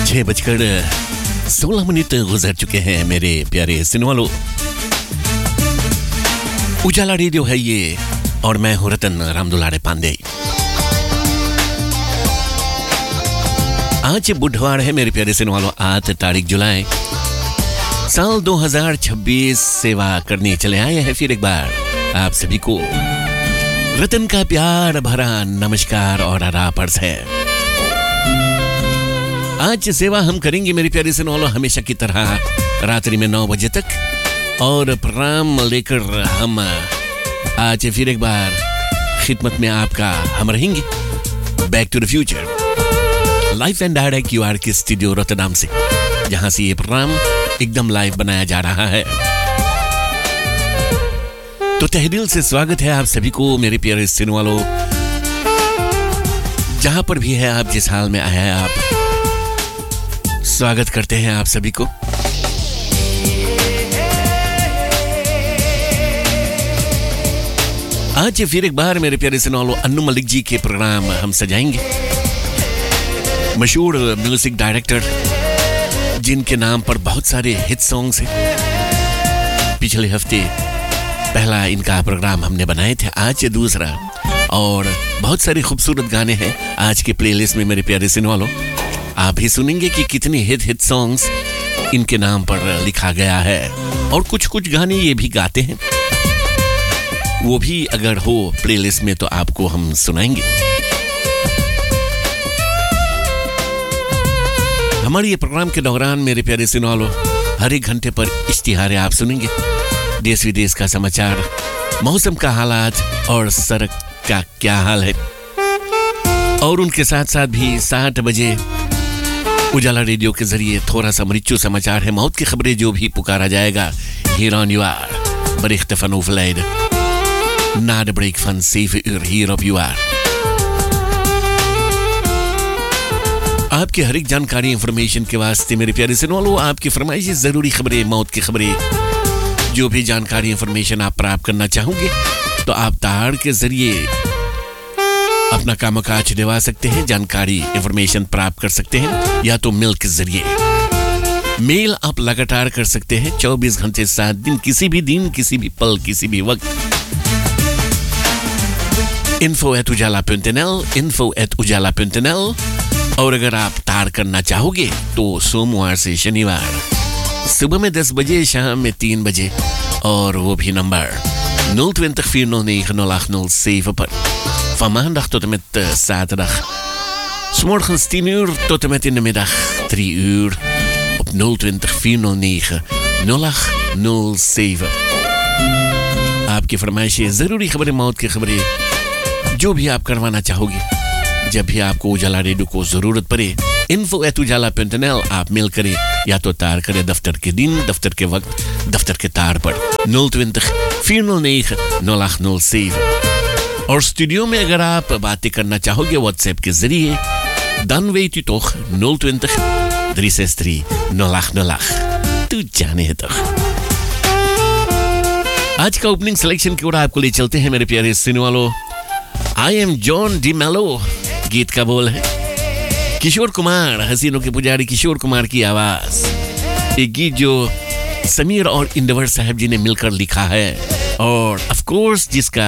6:16 गुजर चुके हैं मेरे प्यारे सुनने वालों। उजाला रेडियो है ये और मैं हूं रतन रामदुलारे पांडे। आज बुधवार है मेरे प्यारे सुनने वालों, 8 तारीख जुलाई साल 2026। सेवा करने चले आए हैं फिर एक बार आप सभी को। रतन का प्यार भरा नमस्कार और आदाब है। आज सेवा हम करेंगे मेरे प्यारे सुनने वालों हमेशा की तरह रात्रि में 9 बजे तक, और प्रोग्राम लेकर हम आज फिर एक बार खिदमत में आपका हम रहेंगे। Back to the future live and direct यूआर के स्टूडियो रोटरडम से, जहां से ये प्रोग्राम एकदम लाइव बनाया जा रहा है। तो तहे दिल से स्वागत है आप सभी को मेरे प्यारे सुनने वालों, जहां पर भी है आप, जिस हाल में आए हैं आप, स्वागत करते हैं आप सभी को। आज फिर एक बार मेरे प्यारे सुनने वालों अन्नू मलिक जी के प्रोग्राम हम सजाएंगे। मशहूर म्यूजिक डायरेक्टर जिनके नाम पर बहुत सारे हिट सॉन्ग्स हैं। पिछले हफ्ते पहला इनका प्रोग्राम हमने बनाए थे, आज दूसरा, और बहुत सारे खूबसूरत गाने हैं आज के प्लेलिस्ट में मेरे प्यारे सुनने वालों। आप भी सुनेंगे कि कितने हिट सॉन्ग्स इनके नाम पर लिखा गया है, और कुछ कुछ गाने ये भी गाते हैं, वो भी अगर हो प्लेलिस्ट में तो आपको हम सुनाएंगे। हमारे ये प्रोग्राम के दौरान मेरे प्यारे सुनने वालों हर एक घंटे पर इश्तिहार आप सुनेंगे, देश विदेश का समाचार, मौसम का हालात और सड़क का क्या हाल है। और उनके साथ साथ भी 7 बजे उजाला रेडियो के जरिए थोड़ा सा मृत्यु समाचार है, मौत की खबरें जो भी पुकारा जाएगा। Hier on you are, berichten van overlijden. Na de break van 7 uur hier op you are. आपकी हर एक जानकारी इंफॉर्मेशन के वास्ते मेरे प्यारे सुनने वालों, आपकी फरमाइश जरूरी खबरें, मौत की खबरें, जो भी जानकारी इंफॉर्मेशन आप प्राप्त करना चाहोगे तो आप तार के जरिए अपना कामकाज दिवा सकते हैं, जानकारी इंफॉर्मेशन प्राप्त कर सकते हैं, या तो मेल के जरिए। मेल आप लगातार कर सकते हैं 24 घंटे 7 दिन, किसी भी दिन, किसी भी पल, किसी भी वक्त। info@ujala.nl info@ujala.nl। और अगर आप तार करना चाहोगे तो सोमवार से शनिवार सुबह में 10 बजे, शाम में 3 बजे, और वो भी नंबर 020-409-0807 पर। Van maandag tot en met zaterdag. 's morgens 10 uur tot en met in de middag 3 uur op 020-409-0807. आपकी फरमाइशें, जरूरी खबरें, मौत की खबरें, जो भी आप करवाना चाहोगे, जब भी आपको उजाला रेडियो को जरूरत पड़े, info@ujala.nl आप मेल करें या तो तार करें दफ्तर के दिन, दफ्तर के वक्त, दफ्तर के तार पर 020-409-0807। और स्टूडियो में अगर आप बातें करना चाहोगे व्हाट्सएप के जरिए, dan weet u toch 020-363-0808। तू जाने है तो। आज का ओपनिंग सिलेक्शन की ओर आपको ले चलते हैं मेरे प्यारे सुनने वालों। आई एम जॉन डी मेलो गीत का बोल है किशोर कुमार, हसीनों के पुजारी किशोर कुमार की आवाज। एक गीत जो समीर और इंदवर साहब जी ने मिलकर लिखा है, और ऑफ कोर्स जिसका